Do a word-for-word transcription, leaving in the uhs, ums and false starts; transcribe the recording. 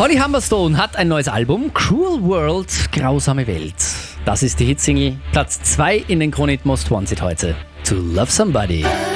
Holly Humberstone hat ein neues Album, Cruel World, grausame Welt. Das ist die Hitsingle, Platz zwei in den Kronit Most Wanted heute. To Love Somebody.